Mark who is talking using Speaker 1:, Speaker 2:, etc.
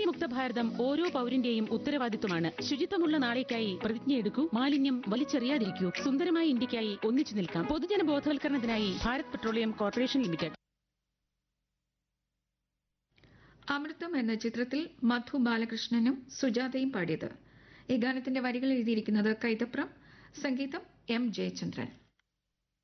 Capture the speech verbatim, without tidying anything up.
Speaker 1: മാലിന്യമുക്ത ഭാരതം ഓരോ പൗരന്റെയും ഉത്തരവാദിത്വമാണ്. ശുചിത്വമുള്ള നാളേക്കായി പ്രതിജ്ഞയെടുക്കൂ, മാലിന്യം വലിച്ചെറിയാതിരിക്കൂ, സുന്ദരമായ ഇന്ത്യക്കായി ഒന്നിച്ചു നിൽക്കാം. പൊതുജന ബോധവൽക്കരണത്തിനായി ഭാരത് പെട്രോളിയം കോർപ്പറേഷൻ ലിമിറ്റഡ്.
Speaker 2: അമൃതം എന്ന ചിത്രത്തിൽ മധു ബാലകൃഷ്ണനും സുജാതയും പാടിയത്. ഈ ഗാനത്തിന്റെ വരികൾ എഴുതിയിരിക്കുന്നത് കൈതപ്രം, സംഗീതം എം ജയചന്ദ്രൻ.